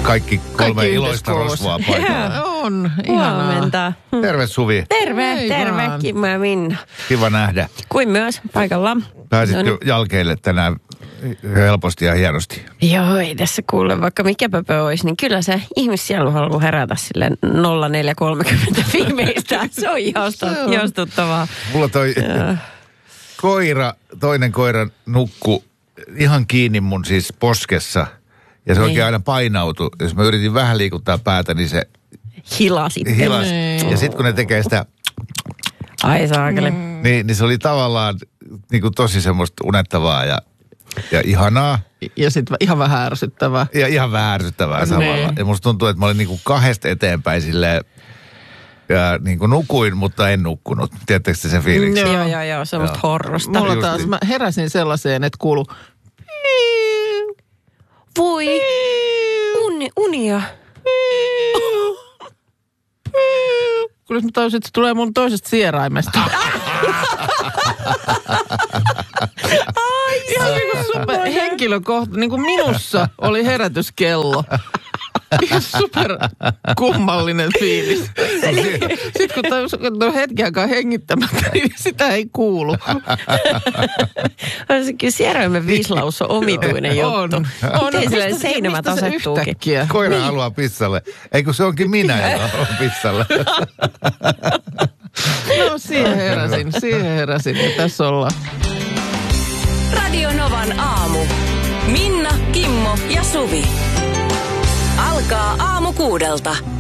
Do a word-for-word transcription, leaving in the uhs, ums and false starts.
kaikki kolme Kaikki iloista yhdessä rosvoa paikalla. On, ihanaa. Huomenta. Terve Suvi. Terve, Hei terve, vaan. Kimmo ja Minna. Kiva nähdä. Kuin myös paikalla. Pääsitkö No jalkeille tänään helposti ja hienosti? Joo, ei tässä kuule, vaikka mikä pöpö olisi, niin kyllä se ihmissielu haluaa herätä silleen nolla neljä kolmekymmentä viimeistään. Se on ihastu- ihastuttavaa. Mulla toi koira, toinen koira nukku ihan kiinni mun siis poskessa. Ja se Niin. oikein aina painautui. Jos mä yritin vähän liikuttaa päätä, niin se Hila sitten. hilas. Niin. Ja sitten kun ne tekee sitä, Ai saakeli. Mm. niin, niin se oli tavallaan niin kuin tosi semmoista unettavaa ja, ja ihanaa. Ja sitten ihan vähän ärsyttävää. Ja ihan vähän ärsyttävää Niin. samalla. Ja musta tuntuu, että mä olin niin kuin kahdesta eteenpäin silleen, ja niin kuin nukuin, mutta en nukkunut. Tiedättekö te sen fiiliksen? Joo. Joo, joo, joo, semmoista Joo. horrosta. Mulla Just taas, niin. mä heräsin sellaiseen, että kuulu Voi, uni, unia. kun mä tajusin, että se tulee mun toisesta sieraimesta. Ihan niin kuin super henkilökohta, niin kuin minussa oli herätyskello. Ihan super kummallinen fiilis. Sitten kun tajus, että on hetken aikaa hengittämättä, niin sitä ei kuulu. Se kyllä sieraimen viislaus on omituinen juttu. On. Miten silleen Mistä se- seinämät mistä se asettuukin? yhtäkkiä? Koira niin. haluaa pissalle. Eikö se onkin minä, joka haluaa pissalle? No siihen heräsin, siihen heräsin ja tässä ollaan. Radio Novan aamu. Minna, Kimmo ja Suvi. Alkaa aamu kuudelta.